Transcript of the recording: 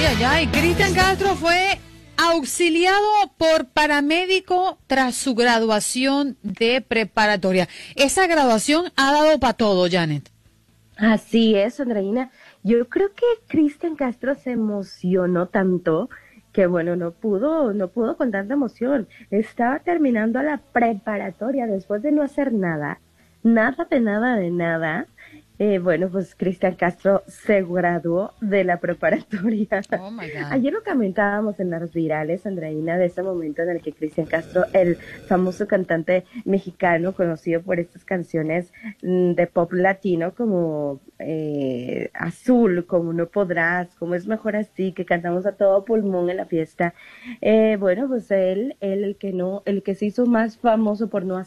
ay, ay. Cristian Castro fue auxiliado por paramédico tras su graduación de preparatoria. Esa graduación ha dado para todo, Janet. Así es, Andreina. Yo creo que Cristian Castro se emocionó tanto que, bueno, no pudo con tanta emoción. Estaba terminando la preparatoria después de no hacer nada, nada de nada de nada. Bueno, pues Cristian Castro se graduó de la preparatoria. Oh my God. Ayer lo comentábamos en las virales, Andreina, de ese momento en el que Cristian Castro, el famoso cantante mexicano conocido por estas canciones de pop latino como Azul, como No Podrás, como Es Mejor Así, que cantamos a todo pulmón en la fiesta. Bueno, pues el que se hizo más famoso por no hacer